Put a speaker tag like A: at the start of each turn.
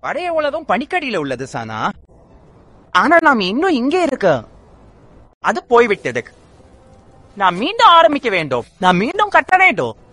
A: பழைய உலகம் பனிக்கடியில உள்ளது சானா. ஆனா நாம் இன்னும் இங்கே இருக்க. அது போய்விட்டது. நாம் மீண்டும் ஆரம்பிக்க வேண்டும். நாம் மீண்டும் கட்ட வேண்டும்.